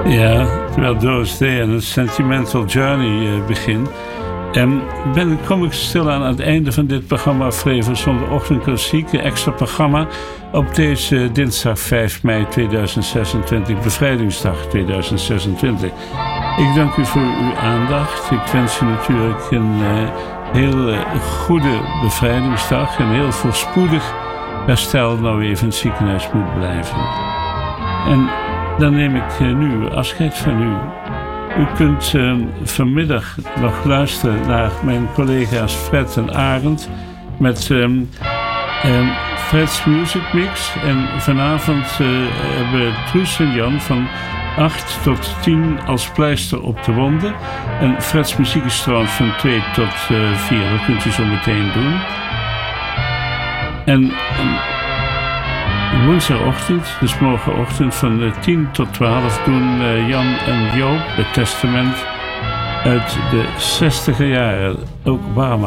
Ja, terwijl Doris Day aan een Sentimental Journey begint. Kom ik stilaan aan het einde van dit programma Flevo Zondagochtend Klassiek, een extra programma op deze dinsdag 5 mei 2026, bevrijdingsdag 2026. Ik dank u voor uw aandacht. Ik wens u natuurlijk een heel goede bevrijdingsdag, een heel voorspoedig herstel, nou even in het ziekenhuis moet blijven. En dan neem ik nu afscheid van u. U kunt vanmiddag nog luisteren naar mijn collega's Fred en Arend met Fred's Music Mix. En vanavond hebben Truus en Jan van 8 tot 10 als pleister op de wonden. En Fred's muziek is trouwens van 2 tot 4. Dat kunt u zo meteen doen. En woensdagochtend, dus morgenochtend van 10 tot 12 doen Jan en Joop het testament uit de 60er jaren. Ook warm.